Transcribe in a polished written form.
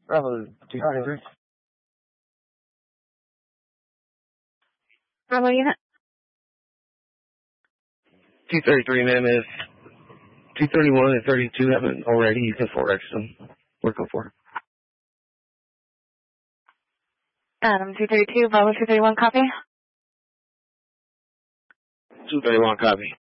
Bravo 233. Bravo unit. 233, ma'am, if 231 and 32 haven't already, you can 4X them. Work on 4. 232, Bravo 231, copy. 231, copy.